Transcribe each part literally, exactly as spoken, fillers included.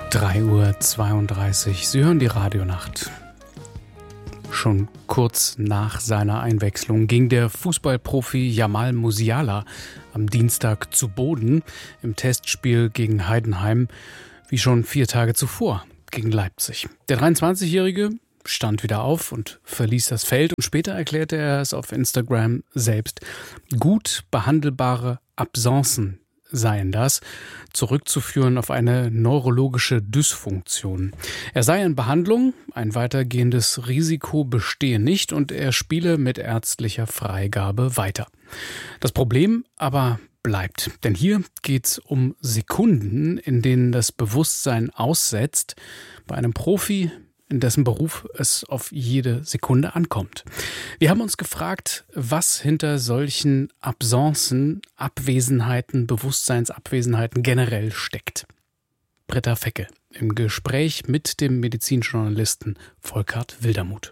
drei Uhr zweiunddreißig. Sie hören die Radionacht. Schon kurz nach seiner Einwechslung ging der Fußballprofi Jamal Musiala am Dienstag zu Boden im Testspiel gegen Heidenheim, wie schon vier Tage zuvor gegen Leipzig. Der dreiundzwanzigjährige stand wieder auf und verließ das Feld und später erklärte er es auf Instagram selbst. Gut behandelbare Absenzen seien das, zurückzuführen auf eine neurologische Dysfunktion. Er sei in Behandlung, ein weitergehendes Risiko bestehe nicht und er spiele mit ärztlicher Freigabe weiter. Das Problem aber bleibt, denn hier geht es um Sekunden, in denen das Bewusstsein aussetzt, bei einem Profi, in dessen Beruf es auf jede Sekunde ankommt. Wir haben uns gefragt, was hinter solchen Absenzen, Abwesenheiten, Bewusstseinsabwesenheiten generell steckt. Britta Fecke im Gespräch mit dem Medizinjournalisten Volkart Wildermuth.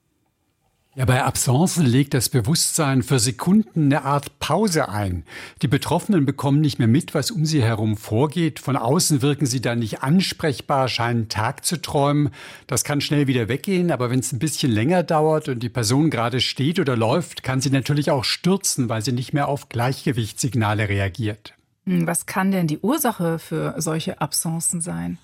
Ja, bei Absenzen legt das Bewusstsein für Sekunden eine Art Pause ein. Die Betroffenen bekommen nicht mehr mit, was um sie herum vorgeht. Von außen wirken sie dann nicht ansprechbar, scheinen Tag zu träumen. Das kann schnell wieder weggehen, aber wenn es ein bisschen länger dauert und die Person gerade steht oder läuft, kann sie natürlich auch stürzen, weil sie nicht mehr auf Gleichgewichtssignale reagiert. Was kann denn die Ursache für solche Absenzen sein?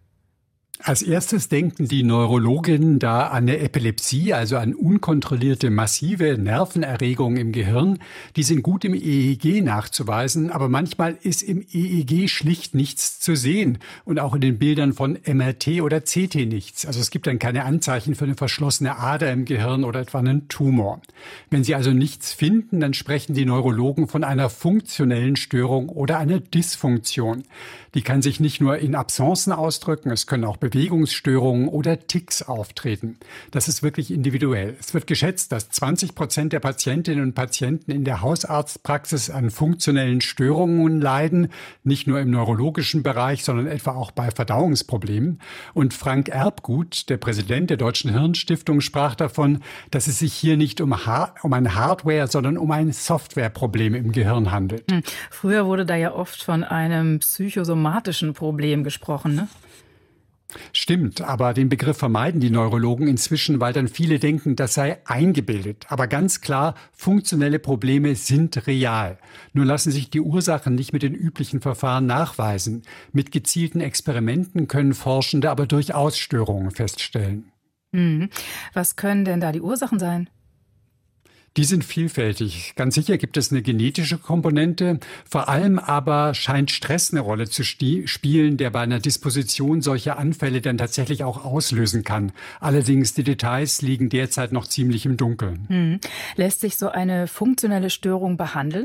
Als erstes denken die Neurologinnen da an eine Epilepsie, also an unkontrollierte, massive Nervenerregungen im Gehirn. Die sind gut im E E G nachzuweisen, aber manchmal ist im E E G schlicht nichts zu sehen und auch in den Bildern von M R T oder C T nichts. Also es gibt dann keine Anzeichen für eine verschlossene Ader im Gehirn oder etwa einen Tumor. Wenn sie also nichts finden, dann sprechen die Neurologen von einer funktionellen Störung oder einer Dysfunktion. Die kann sich nicht nur in Absenzen ausdrücken, es können auch Bewegungsstörungen oder Tics auftreten. Das ist wirklich individuell. Es wird geschätzt, dass zwanzig Prozent der Patientinnen und Patienten in der Hausarztpraxis an funktionellen Störungen leiden, nicht nur im neurologischen Bereich, sondern etwa auch bei Verdauungsproblemen. Und Frank Erbgut, der Präsident der Deutschen Hirnstiftung, sprach davon, dass es sich hier nicht um, Har- um ein Hardware, sondern um ein Softwareproblem im Gehirn handelt. Hm. Früher wurde da ja oft von einem psychosomatischen Problem gesprochen, ne? Stimmt, aber den Begriff vermeiden die Neurologen inzwischen, weil dann viele denken, das sei eingebildet. Aber ganz klar, funktionelle Probleme sind real. Nur lassen sich die Ursachen nicht mit den üblichen Verfahren nachweisen. Mit gezielten Experimenten können Forschende aber durchaus Störungen feststellen. Mhm. Was können denn da die Ursachen sein? Die sind vielfältig. Ganz sicher gibt es eine genetische Komponente. Vor allem aber scheint Stress eine Rolle zu sti- spielen, der bei einer Disposition solche Anfälle dann tatsächlich auch auslösen kann. Allerdings, die Details liegen derzeit noch ziemlich im Dunkeln. Hm. Lässt sich so eine funktionelle Störung behandeln?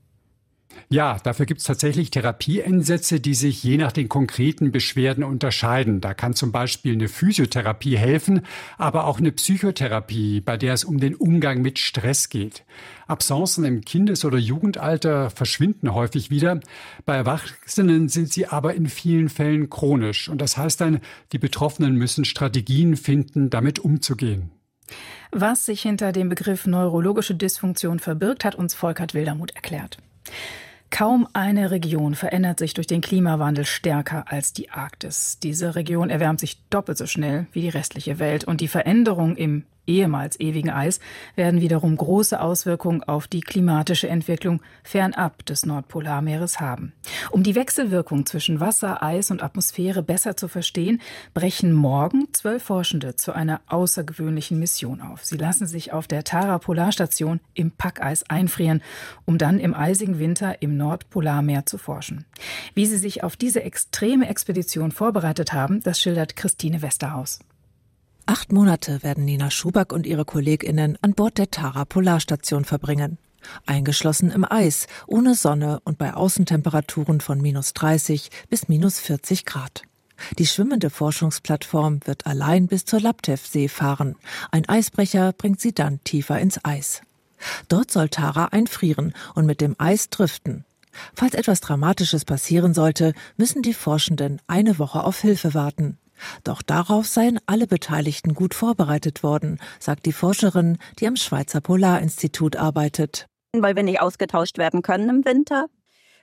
Ja, dafür gibt es tatsächlich Therapieansätze, die sich je nach den konkreten Beschwerden unterscheiden. Da kann zum Beispiel eine Physiotherapie helfen, aber auch eine Psychotherapie, bei der es um den Umgang mit Stress geht. Absenzen im Kindes- oder Jugendalter verschwinden häufig wieder. Bei Erwachsenen sind sie aber in vielen Fällen chronisch. Und das heißt dann, die Betroffenen müssen Strategien finden, damit umzugehen. Was sich hinter dem Begriff neurologische Dysfunktion verbirgt, hat uns Volkart Wildermuth erklärt. Kaum eine Region verändert sich durch den Klimawandel stärker als die Arktis. Diese Region erwärmt sich doppelt so schnell wie die restliche Welt. Und die Veränderungen im ehemals ewigen Eis werden wiederum große Auswirkungen auf die klimatische Entwicklung fernab des Nordpolarmeeres haben. Um die Wechselwirkung zwischen Wasser, Eis und Atmosphäre besser zu verstehen, brechen morgen zwölf Forschende zu einer außergewöhnlichen Mission auf. Sie lassen sich auf der Tara-Polarstation im Packeis einfrieren, um dann im eisigen Winter im Nordpolarmeer zu forschen. Wie sie sich auf diese extreme Expedition vorbereitet haben, das schildert Christine Westerhaus. Acht Monate werden Nina Schuback und ihre KollegInnen an Bord der Tara-Polarstation verbringen. Eingeschlossen im Eis, ohne Sonne und bei Außentemperaturen von minus dreißig bis minus vierzig Grad. Die schwimmende Forschungsplattform wird allein bis zur Laptev-See fahren. Ein Eisbrecher bringt sie dann tiefer ins Eis. Dort soll Tara einfrieren und mit dem Eis driften. Falls etwas Dramatisches passieren sollte, müssen die Forschenden eine Woche auf Hilfe warten. Doch darauf seien alle Beteiligten gut vorbereitet worden, sagt die Forscherin, die am Schweizer Polarinstitut arbeitet. Weil wir nicht ausgetauscht werden können im Winter.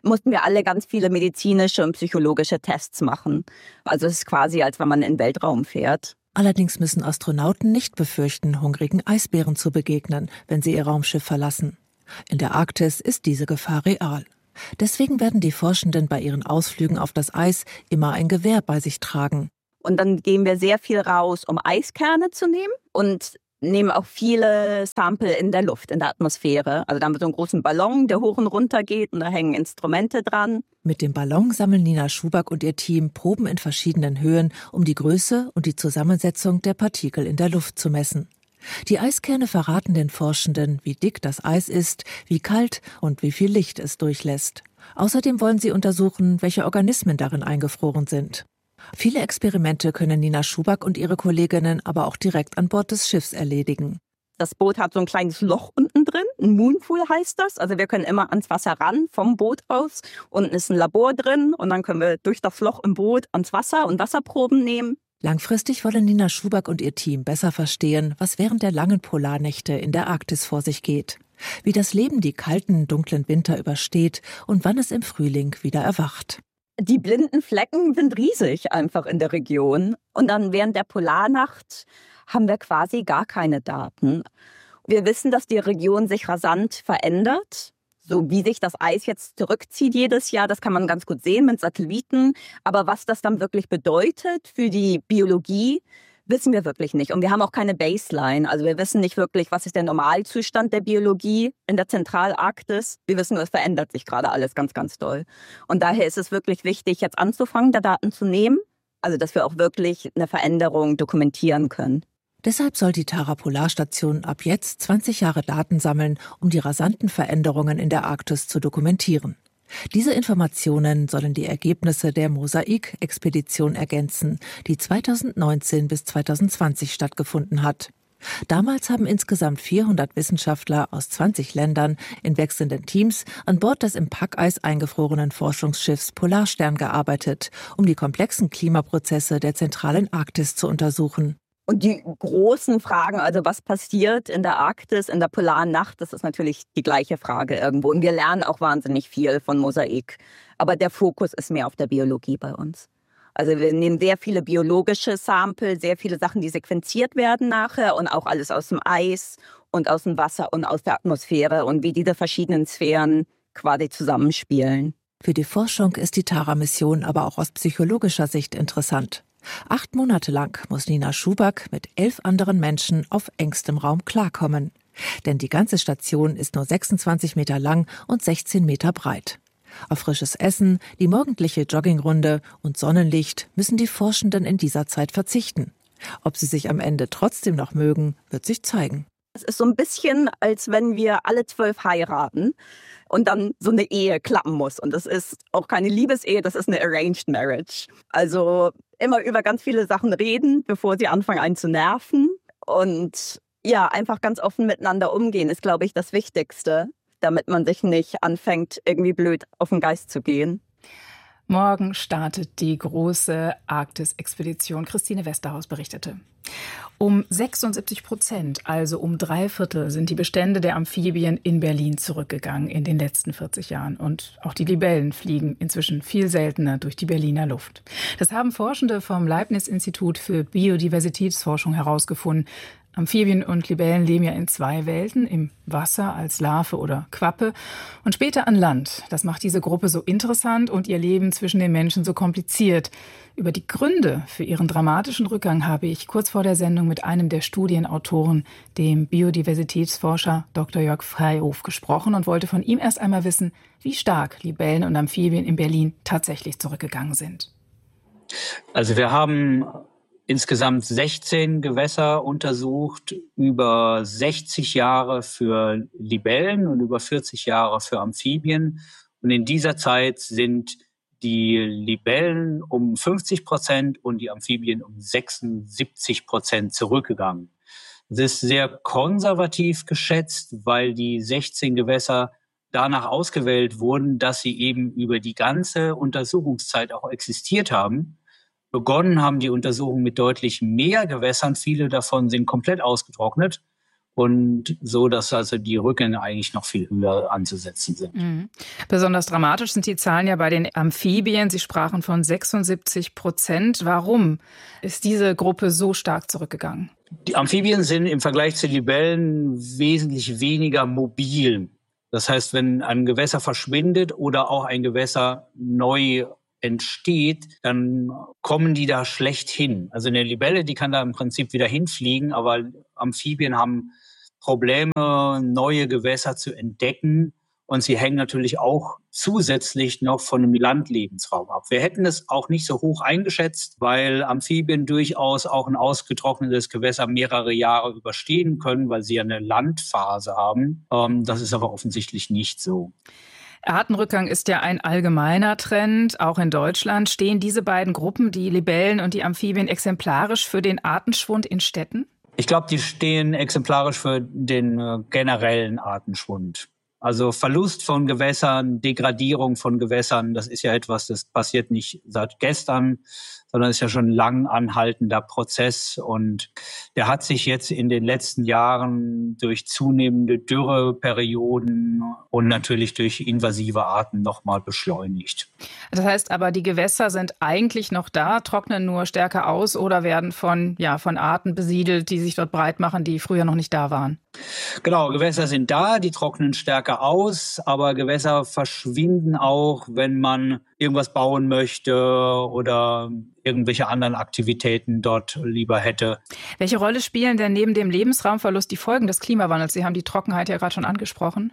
mussten wir alle ganz viele medizinische und psychologische Tests machen. Also es ist quasi, als wenn man in den Weltraum fährt. Allerdings müssen Astronauten nicht befürchten, hungrigen Eisbären zu begegnen, wenn sie ihr Raumschiff verlassen. In der Arktis ist diese Gefahr real. Deswegen werden die Forschenden bei ihren Ausflügen auf das Eis immer ein Gewehr bei sich tragen. Und dann gehen wir sehr viel raus, um Eiskerne zu nehmen und nehmen auch viele Sample in der Luft, in der Atmosphäre. Also da haben wir so einen großen Ballon, der hoch und runter geht und da hängen Instrumente dran. Mit dem Ballon sammeln Nina Schuback und ihr Team Proben in verschiedenen Höhen, um die Größe und die Zusammensetzung der Partikel in der Luft zu messen. Die Eiskerne verraten den Forschenden, wie dick das Eis ist, wie kalt und wie viel Licht es durchlässt. Außerdem wollen sie untersuchen, welche Organismen darin eingefroren sind. Viele Experimente können Nina Schuback und ihre Kolleginnen aber auch direkt an Bord des Schiffs erledigen. Das Boot hat so ein kleines Loch unten drin, ein Moonpool heißt das. Also wir können immer ans Wasser ran, vom Boot aus. Unten ist ein Labor drin und dann können wir durch das Loch im Boot ans Wasser und Wasserproben nehmen. Langfristig wollen Nina Schuback und ihr Team besser verstehen, was während der langen Polarnächte in der Arktis vor sich geht. Wie das Leben die kalten, dunklen Winter übersteht und wann es im Frühling wieder erwacht. Die blinden Flecken sind riesig einfach in der Region. Und dann während der Polarnacht haben wir quasi gar keine Daten. Wir wissen, dass die Region sich rasant verändert. So wie sich das Eis jetzt zurückzieht jedes Jahr, das kann man ganz gut sehen mit Satelliten. Aber was das dann wirklich bedeutet für die Biologie, wissen wir wirklich nicht. Und wir haben auch keine Baseline. Also wir wissen nicht wirklich, was ist der Normalzustand der Biologie in der Zentralarktis. Wir wissen nur, es verändert sich gerade alles ganz, ganz doll. Und daher ist es wirklich wichtig, jetzt anzufangen, da Daten zu nehmen. Also dass wir auch wirklich eine Veränderung dokumentieren können. Deshalb soll die Tara-Polarstation ab jetzt zwanzig Jahre Daten sammeln, um die rasanten Veränderungen in der Arktis zu dokumentieren. Diese Informationen sollen die Ergebnisse der Mosaik-Expedition ergänzen, die zweitausendneunzehn bis zweitausendzwanzig stattgefunden hat. Damals haben insgesamt vierhundert Wissenschaftler aus zwanzig Ländern in wechselnden Teams an Bord des im Packeis eingefrorenen Forschungsschiffs Polarstern gearbeitet, um die komplexen Klimaprozesse der zentralen Arktis zu untersuchen. Und die großen Fragen, also was passiert in der Arktis, in der polaren Nacht, das ist natürlich die gleiche Frage irgendwo. Und wir lernen auch wahnsinnig viel von Mosaik. Aber der Fokus ist mehr auf der Biologie bei uns. Also wir nehmen sehr viele biologische Sample, sehr viele Sachen, die sequenziert werden nachher und auch alles aus dem Eis und aus dem Wasser und aus der Atmosphäre und wie diese verschiedenen Sphären quasi zusammenspielen. Für die Forschung ist die Tara-Mission aber auch aus psychologischer Sicht interessant. Acht Monate lang muss Nina Schuback mit elf anderen Menschen auf engstem Raum klarkommen. Denn die ganze Station ist nur sechsundzwanzig Meter lang und sechzehn Meter breit. Auf frisches Essen, die morgendliche Joggingrunde und Sonnenlicht müssen die Forschenden in dieser Zeit verzichten. Ob sie sich am Ende trotzdem noch mögen, wird sich zeigen. Es ist so ein bisschen, als wenn wir alle zwölf heiraten und dann so eine Ehe klappen muss. Und das ist auch keine Liebesehe, das ist eine Arranged Marriage. Also immer über ganz viele Sachen reden, bevor sie anfangen, einen zu nerven. Und ja, einfach ganz offen miteinander umgehen, ist, glaube ich, das Wichtigste, damit man sich nicht anfängt, irgendwie blöd auf den Geist zu gehen. Morgen startet die große Arktis-Expedition. Christine Westerhaus berichtete. Um sechsundsiebzig Prozent, also um drei Viertel, sind die Bestände der Amphibien in Berlin zurückgegangen in den letzten vierzig Jahren. Und auch die Libellen fliegen inzwischen viel seltener durch die Berliner Luft. Das haben Forschende vom Leibniz-Institut für Biodiversitätsforschung herausgefunden. Amphibien und Libellen leben ja in zwei Welten, im Wasser als Larve oder Quappe und später an Land. Das macht diese Gruppe so interessant und ihr Leben zwischen den Menschen so kompliziert. Über die Gründe für ihren dramatischen Rückgang habe ich kurz vor der Sendung mit einem der Studienautoren, dem Biodiversitätsforscher Doktor Jörg Freihof, gesprochen und wollte von ihm erst einmal wissen, wie stark Libellen und Amphibien in Berlin tatsächlich zurückgegangen sind. Also wir haben insgesamt sechzehn Gewässer untersucht, über sechzig Jahre für Libellen und über vierzig Jahre für Amphibien. Und in dieser Zeit sind die Libellen um fünfzig Prozent und die Amphibien um sechsundsiebzig Prozent zurückgegangen. Das ist sehr konservativ geschätzt, weil die sechzehn Gewässer danach ausgewählt wurden, dass sie eben über die ganze Untersuchungszeit auch existiert haben. Begonnen haben die Untersuchungen mit deutlich mehr Gewässern. Viele davon sind komplett ausgetrocknet. und so, dass also die Rückgänge eigentlich noch viel höher anzusetzen sind. Mhm. Besonders dramatisch sind die Zahlen ja bei den Amphibien. Sie sprachen von sechsundsiebzig Prozent. Warum ist diese Gruppe so stark zurückgegangen? Die Amphibien sind im Vergleich zu Libellen wesentlich weniger mobil. Das heißt, wenn ein Gewässer verschwindet oder auch ein Gewässer neu entsteht, dann kommen die da schlecht hin. Also eine Libelle, die kann da im Prinzip wieder hinfliegen, aber Amphibien haben Probleme, neue Gewässer zu entdecken. Und sie hängen natürlich auch zusätzlich noch von dem Landlebensraum ab. Wir hätten es auch nicht so hoch eingeschätzt, weil Amphibien durchaus auch ein ausgetrocknetes Gewässer mehrere Jahre überstehen können, weil sie ja eine Landphase haben. Das ist aber offensichtlich nicht so. Artenrückgang ist ja ein allgemeiner Trend, auch in Deutschland. Stehen diese beiden Gruppen, die Libellen und die Amphibien, exemplarisch für den Artenschwund in Städten? Ich glaube, die stehen exemplarisch für den äh, generellen Artenschwund. Also Verlust von Gewässern, Degradierung von Gewässern, das ist ja etwas, das passiert nicht seit gestern, sondern ist ja schon ein lang anhaltender Prozess. Und der hat sich jetzt in den letzten Jahren durch zunehmende Dürreperioden und natürlich durch invasive Arten nochmal beschleunigt. Das heißt aber, die Gewässer sind eigentlich noch da, trocknen nur stärker aus oder werden von, ja, von Arten besiedelt, die sich dort breit machen, die früher noch nicht da waren. Genau, Gewässer sind da, die trocknen stärker aus, aber Gewässer verschwinden auch, wenn man irgendwas bauen möchte oder irgendwelche anderen Aktivitäten dort lieber hätte. Welche Rolle spielen denn neben dem Lebensraumverlust die Folgen des Klimawandels? Sie haben die Trockenheit ja gerade schon angesprochen.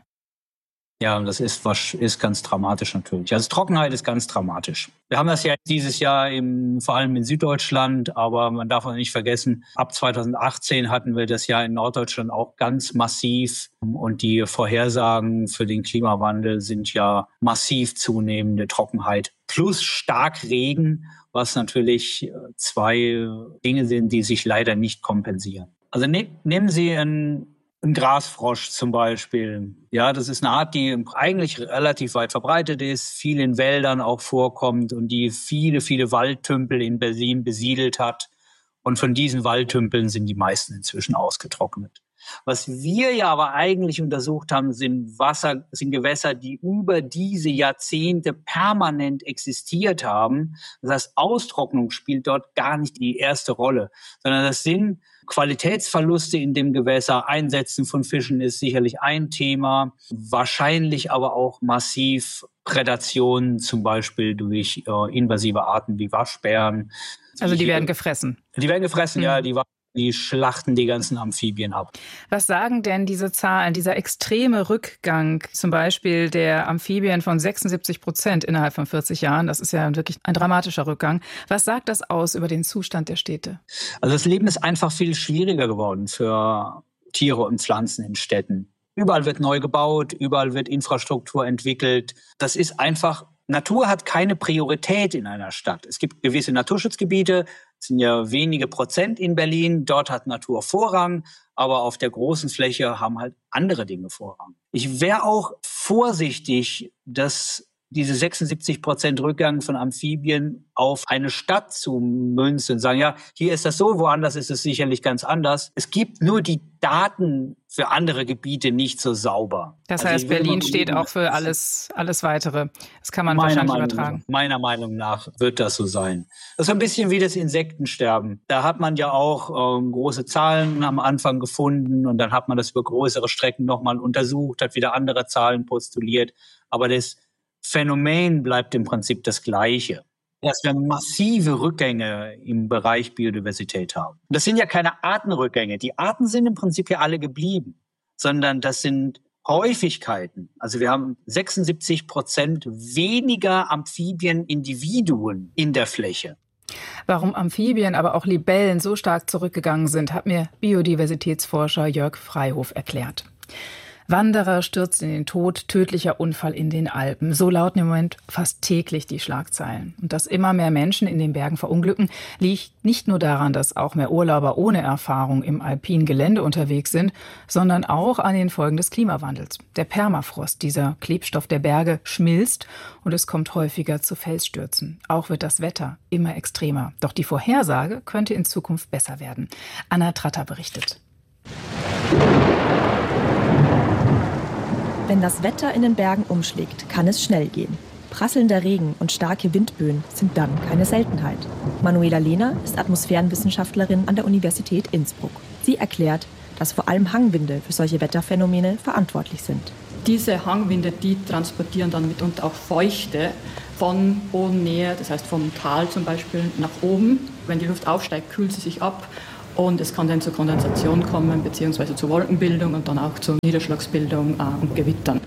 Ja, das ist, ist ganz dramatisch natürlich. Also Trockenheit ist ganz dramatisch. Wir haben das ja dieses Jahr im, vor allem in Süddeutschland, aber man darf auch nicht vergessen, ab zweitausendachtzehn hatten wir das ja in Norddeutschland auch ganz massiv. Und die Vorhersagen für den Klimawandel sind ja massiv zunehmende Trockenheit plus Starkregen, was natürlich zwei Dinge sind, die sich leider nicht kompensieren. Also ne, nehmen Sie ein Ein Grasfrosch zum Beispiel. Ja, das ist eine Art, die eigentlich relativ weit verbreitet ist, viel in Wäldern auch vorkommt und die viele, viele Waldtümpel in Berlin besiedelt hat. Und von diesen Waldtümpeln sind die meisten inzwischen ausgetrocknet. Was wir ja aber eigentlich untersucht haben, sind Wasser, sind Gewässer, die über diese Jahrzehnte permanent existiert haben. Das heißt, Austrocknung spielt dort gar nicht die erste Rolle, sondern das sind Qualitätsverluste in dem Gewässer. Einsetzen von Fischen ist sicherlich ein Thema. Wahrscheinlich aber auch massiv Prädation, zum Beispiel durch äh, invasive Arten wie Waschbären. Also die werden gefressen? Die werden gefressen, mhm. ja. Die Die schlachten die ganzen Amphibien ab. Was sagen denn diese Zahlen, dieser extreme Rückgang, zum Beispiel der Amphibien von sechsundsiebzig Prozent innerhalb von vierzig Jahren? Das ist ja wirklich ein dramatischer Rückgang. Was sagt das aus über den Zustand der Städte? Also das Leben ist einfach viel schwieriger geworden für Tiere und Pflanzen in Städten. Überall wird neu gebaut, überall wird Infrastruktur entwickelt. Das ist einfach, Natur hat keine Priorität in einer Stadt. Es gibt gewisse Naturschutzgebiete, es sind ja wenige Prozent in Berlin, dort hat Natur Vorrang, aber auf der großen Fläche haben halt andere Dinge Vorrang. Ich wäre auch vorsichtig, dass diese sechsundsiebzig Prozent Rückgang von Amphibien auf eine Stadt zu münzen und sagen, ja, hier ist das so, woanders ist es sicherlich ganz anders. Es gibt nur die Daten für andere Gebiete nicht so sauber. Das heißt, also Berlin steht auch für alles, alles Weitere. Das kann man wahrscheinlich Meinung, übertragen. Meiner Meinung nach wird das so sein. Das ist ein bisschen wie das Insektensterben. Da hat man ja auch ähm, große Zahlen am Anfang gefunden und dann hat man das über größere Strecken nochmal untersucht, hat wieder andere Zahlen postuliert. Aber das Phänomen bleibt im Prinzip das Gleiche, dass wir massive Rückgänge im Bereich Biodiversität haben. Das sind ja keine Artenrückgänge. Die Arten sind im Prinzip ja alle geblieben, sondern das sind Häufigkeiten. Also wir haben sechsundsiebzig Prozent weniger Amphibienindividuen in der Fläche. Warum Amphibien, aber auch Libellen so stark zurückgegangen sind, hat mir Biodiversitätsforscher Jörg Freihof erklärt. Wanderer stürzt in den Tod, tödlicher Unfall in den Alpen. So lauten im Moment fast täglich die Schlagzeilen. Und dass immer mehr Menschen in den Bergen verunglücken, liegt nicht nur daran, dass auch mehr Urlauber ohne Erfahrung im alpinen Gelände unterwegs sind, sondern auch an den Folgen des Klimawandels. Der Permafrost, dieser Klebstoff der Berge, schmilzt und es kommt häufiger zu Felsstürzen. Auch wird das Wetter immer extremer. Doch die Vorhersage könnte in Zukunft besser werden. Anna Tratter berichtet. Wenn das Wetter in den Bergen umschlägt, kann es schnell gehen. Prasselnder Regen und starke Windböen sind dann keine Seltenheit. Manuela Lehner ist Atmosphärenwissenschaftlerin an der Universität Innsbruck. Sie erklärt, dass vor allem Hangwinde für solche Wetterphänomene verantwortlich sind. Diese Hangwinde, die transportieren dann mitunter auch Feuchte von Bodennähe, das heißt vom Tal zum Beispiel, nach oben. Wenn die Luft aufsteigt, kühlt sie sich ab und es kann dann zur Kondensation kommen, beziehungsweise zur Wolkenbildung und dann auch zur Niederschlagsbildung äh, und Gewittern.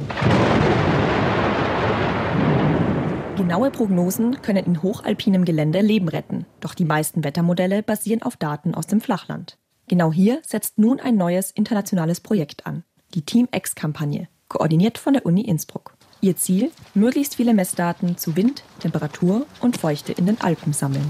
Genaue Prognosen können in hochalpinem Gelände Leben retten. Doch die meisten Wettermodelle basieren auf Daten aus dem Flachland. Genau hier setzt nun ein neues internationales Projekt an. Die Team-X-Kampagne, koordiniert von der Uni Innsbruck. Ihr Ziel? Möglichst viele Messdaten zu Wind, Temperatur und Feuchte in den Alpen sammeln.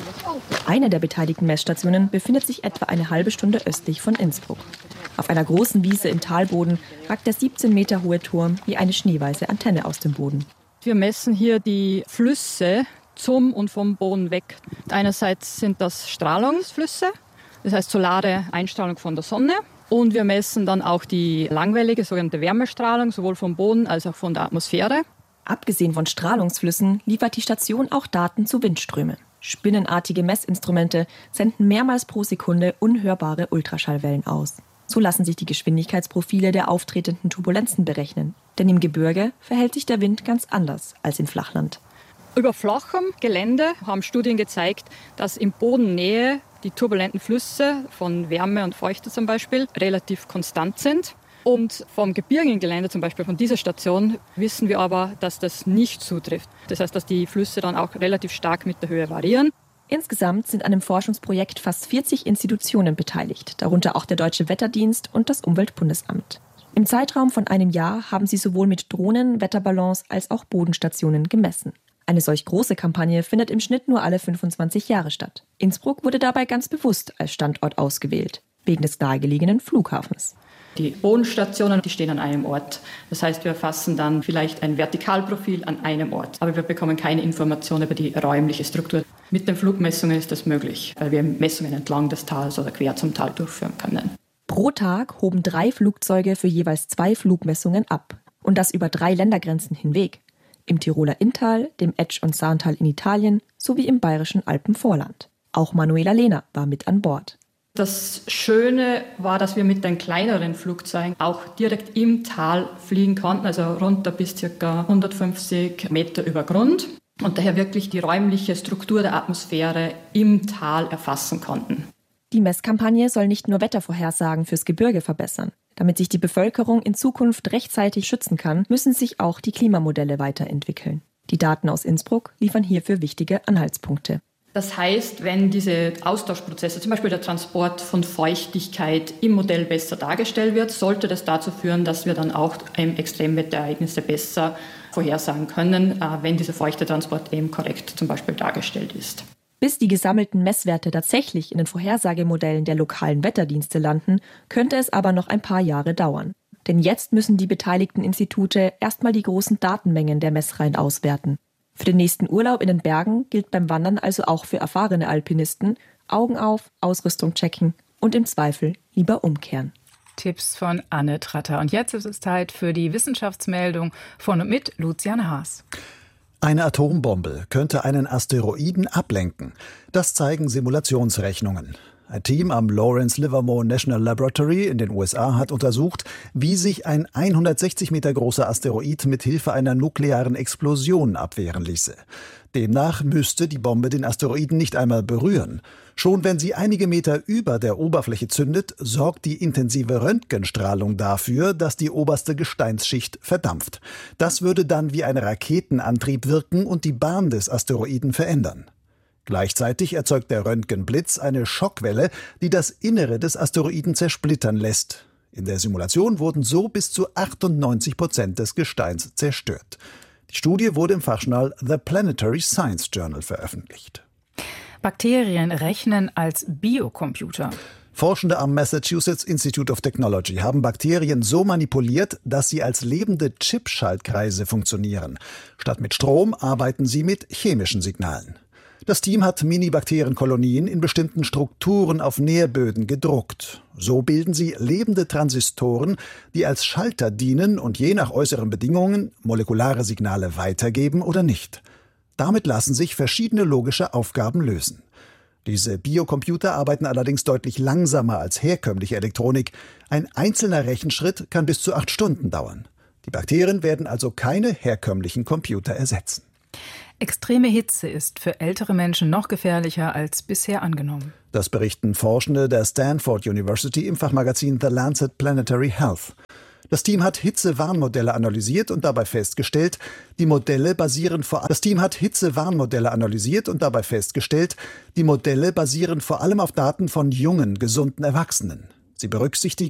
Eine der beteiligten Messstationen befindet sich etwa eine halbe Stunde östlich von Innsbruck. Auf einer großen Wiese im Talboden ragt der siebzehn Meter hohe Turm wie eine schneeweiße Antenne aus dem Boden. Wir messen hier die Flüsse zum und vom Boden weg. Einerseits sind das Strahlungsflüsse, das heißt solare Einstrahlung von der Sonne. Und wir messen dann auch die langwellige, sogenannte Wärmestrahlung, sowohl vom Boden als auch von der Atmosphäre. Abgesehen von Strahlungsflüssen liefert die Station auch Daten zu Windströmen. Spinnenartige Messinstrumente senden mehrmals pro Sekunde unhörbare Ultraschallwellen aus. So lassen sich die Geschwindigkeitsprofile der auftretenden Turbulenzen berechnen. Denn im Gebirge verhält sich der Wind ganz anders als im Flachland. Über flachem Gelände haben Studien gezeigt, dass in Bodennähe die turbulenten Flüsse von Wärme und Feuchte zum Beispiel relativ konstant sind. Und vom gebirgigen Gelände, zum Beispiel von dieser Station, wissen wir aber, dass das nicht zutrifft. Das heißt, dass die Flüsse dann auch relativ stark mit der Höhe variieren. Insgesamt sind an dem Forschungsprojekt fast vierzig Institutionen beteiligt, darunter auch der Deutsche Wetterdienst und das Umweltbundesamt. Im Zeitraum von einem Jahr haben sie sowohl mit Drohnen, Wetterballons als auch Bodenstationen gemessen. Eine solch große Kampagne findet im Schnitt nur alle fünfundzwanzig Jahre statt. Innsbruck wurde dabei ganz bewusst als Standort ausgewählt, wegen des nahegelegenen Flughafens. Die Bodenstationen, die stehen an einem Ort. Das heißt, wir erfassen dann vielleicht ein Vertikalprofil an einem Ort. Aber wir bekommen keine Informationen über die räumliche Struktur. Mit den Flugmessungen ist das möglich, weil wir Messungen entlang des Tals oder quer zum Tal durchführen können. Pro Tag hoben drei Flugzeuge für jeweils zwei Flugmessungen ab. Und das über drei Ländergrenzen hinweg. Im Tiroler Inntal, dem Etsch- und Saantal in Italien sowie im bayerischen Alpenvorland. Auch Manuela Lehner war mit an Bord. Das Schöne war, dass wir mit den kleineren Flugzeugen auch direkt im Tal fliegen konnten, also runter bis ca. hundertfünfzig Meter über Grund und daher wirklich die räumliche Struktur der Atmosphäre im Tal erfassen konnten. Die Messkampagne soll nicht nur Wettervorhersagen fürs Gebirge verbessern. Damit sich die Bevölkerung in Zukunft rechtzeitig schützen kann, müssen sich auch die Klimamodelle weiterentwickeln. Die Daten aus Innsbruck liefern hierfür wichtige Anhaltspunkte. Das heißt, wenn diese Austauschprozesse, zum Beispiel der Transport von Feuchtigkeit im Modell besser dargestellt wird, sollte das dazu führen, dass wir dann auch Extremwetterereignisse besser vorhersagen können, wenn dieser Feuchtetransport eben korrekt zum Beispiel dargestellt ist. Bis die gesammelten Messwerte tatsächlich in den Vorhersagemodellen der lokalen Wetterdienste landen, könnte es aber noch ein paar Jahre dauern. Denn jetzt müssen die beteiligten Institute erstmal die großen Datenmengen der Messreihen auswerten. Für den nächsten Urlaub in den Bergen gilt beim Wandern also auch für erfahrene Alpinisten: Augen auf, Ausrüstung checken und im Zweifel lieber umkehren. Tipps von Anne Tratter. Und jetzt ist es Zeit für die Wissenschaftsmeldung von und mit Lucian Haas. Eine Atombombe könnte einen Asteroiden ablenken. Das zeigen Simulationsrechnungen. Ein Team am Lawrence Livermore National Laboratory in den U S A hat untersucht, wie sich ein hundertsechzig Meter großer Asteroid mit Hilfe einer nuklearen Explosion abwehren ließe. Demnach müsste die Bombe den Asteroiden nicht einmal berühren. Schon wenn sie einige Meter über der Oberfläche zündet, sorgt die intensive Röntgenstrahlung dafür, dass die oberste Gesteinsschicht verdampft. Das würde dann wie ein Raketenantrieb wirken und die Bahn des Asteroiden verändern. Gleichzeitig erzeugt der Röntgenblitz eine Schockwelle, die das Innere des Asteroiden zersplittern lässt. In der Simulation wurden so bis zu achtundneunzig Prozent des Gesteins zerstört. Die Studie wurde im Fachjournal The Planetary Science Journal veröffentlicht. Bakterien rechnen als Biocomputer. Forschende am Massachusetts Institute of Technology haben Bakterien so manipuliert, dass sie als lebende Chipschaltkreise funktionieren. Statt mit Strom arbeiten sie mit chemischen Signalen. Das Team hat Minibakterienkolonien in bestimmten Strukturen auf Nährböden gedruckt. So bilden sie lebende Transistoren, die als Schalter dienen und je nach äußeren Bedingungen molekulare Signale weitergeben oder nicht. Damit lassen sich verschiedene logische Aufgaben lösen. Diese Biocomputer arbeiten allerdings deutlich langsamer als herkömmliche Elektronik. Ein einzelner Rechenschritt kann bis zu acht Stunden dauern. Die Bakterien werden also keine herkömmlichen Computer ersetzen. Extreme Hitze ist für ältere Menschen noch gefährlicher als bisher angenommen. Das berichten Forschende der Stanford University im Fachmagazin The Lancet Planetary Health. Das Team hat Hitzewarnmodelle analysiert und dabei festgestellt, die Modelle basieren vor Das Team hat Hitzewarnmodelle analysiert und dabei festgestellt, die Modelle basieren vor allem auf Daten von jungen, gesunden Erwachsenen. Sie berücksichtigen